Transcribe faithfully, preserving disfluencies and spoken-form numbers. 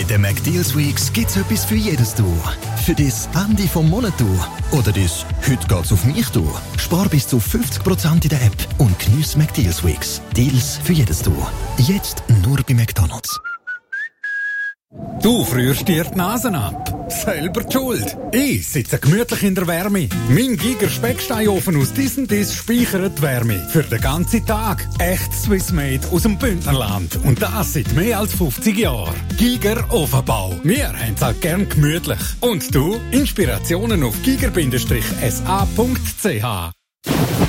In den McDeals Weeks gibt's etwas für jedes Du. Für das Ende vom Monat Du oder das «Heute geht's auf mich» Du. Spar bis zu fünfzig Prozent in der App und geniess McDeals Weeks. Deals für jedes Du. Jetzt nur bei McDonald's. Du frierst dir die Nase ab. Selber die Schuld. Ich sitze gemütlich in der Wärme. Mein Giger Specksteinofen aus diesem Diss speichert die Wärme. Für den ganzen Tag. Echt Swissmade aus dem Bündnerland. Und das seit mehr als fünfzig Jahren. Giger Ofenbau. Wir haben es halt gern gemütlich. Und du? Inspirationen auf giger Bindestrich S A Punkt C H.